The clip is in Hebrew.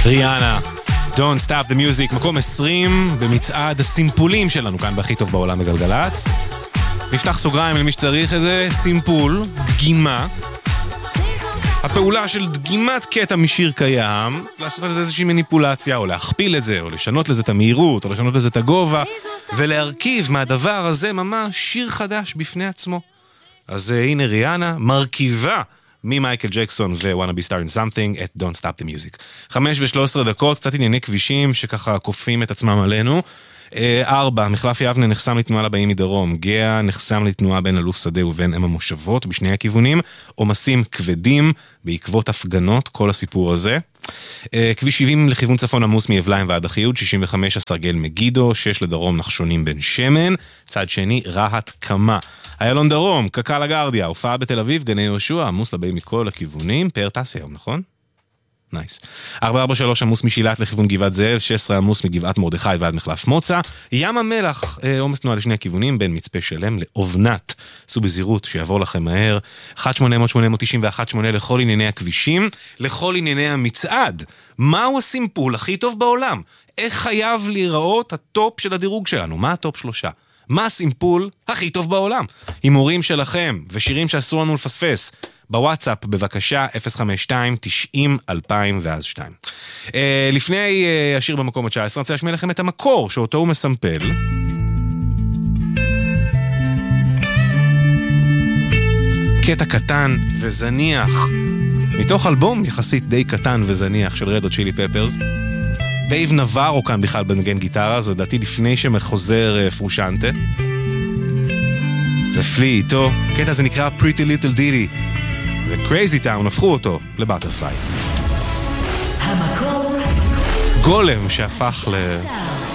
ריאנה, Don't Stop the Music, מקום 20 במצעד הסימפולים שלנו כאן בהכי טוב בעולם בגלגלץ. נפתח סוגריים למי שצריך איזה סימפול, דגימה. הפעולה של דגימת קטע משיר קיים, לעשות על זה איזושהי מניפולציה, או להכפיל את זה, או לשנות לזה את המהירות, או לשנות לזה את הגובה, ולהרכיב מהדבר הזה ממש שיר חדש בפני עצמו. אז הנה ריאנה, מרכיבה ממייקל ג'קסון ו-Wanna Be Starting Something את Don't Stop the Music. 5:13, קצת ענייני כבישים שככה קופים את עצמם עלינו. 4, מחלף יבנה נחסם לתנועה לבאים מדרום. גאה נחסם לתנועה בין אלוף שדה ובין אם המושבות בשני הכיוונים. עומסים כבדים בעקבות הפגנות, כל הסיפור הזה. כביש 70 לכיוון צפון עמוס מאבליים ועד אחיהוד, 65 הסרגל מגידו, 6 לדרום נחשונים בין שמן, צד שני רהט קמה. איילון דרום, קקה לגרדיה, הופעה בתל אביב, גני יהושע, עמוס לבאים מכל הכיוונים, פאר טס היום, נכון? נייס. 443 עמוס משילת לכיוון גבעת זאב, 16 עמוס מגבעת מרדכי ועד מחלף מוצא, ים המלח, עומס תנועה לשני הכיוונים, בין מצפה שלם לאובנת. סעו בזהירות, שיעבור לכם מהר. 1-800-891-8 לכל ענייני הכבישים, לכל ענייני המצעד. מהו הסימפול הכי טוב בעולם? איך חייב להיראות הטופ של הדירוג שלנו? מה הטופ 3? מה הסימפול הכי טוב בעולם? הימורים שלכם ושירים שאסור לנו לפספס. בוואטסאפ בבקשה 052-90-2000 ואז 2. לפני השיר במקום ה-19 אני רוצה להשמיע לכם את המקור שאותו הוא מסמפל. קטע קטן וזניח מתוך אלבום יחסית די קטן וזניח של רד הוט צ'ילי פפרס. דייב נברו כאן בכלל בנגן גיטרה, זו דעתי לפני שמחוזר פרושנטה. ופלי איתו, קטע זה נקרא Pretty Little Ditty, ו-Crazy Town הפכו אותו לבטרפליי. המקור גולם שהפך